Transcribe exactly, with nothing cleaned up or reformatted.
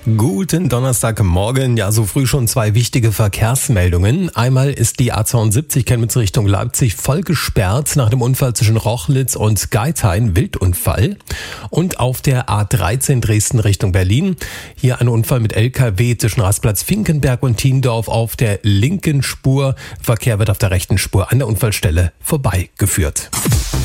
Guten Donnerstagmorgen. Ja, so früh schon zwei wichtige Verkehrsmeldungen. Einmal ist die A zweiundsiebzig Chemnitz Richtung Leipzig voll gesperrt nach dem Unfall zwischen Rochlitz und Geithain, Wildunfall. Und auf der A dreizehn Dresden Richtung Berlin. Hier ein Unfall mit L K W zwischen Rastplatz Finkenberg und Thiendorf auf der linken Spur. Verkehr wird auf der rechten Spur an der Unfallstelle vorbeigeführt.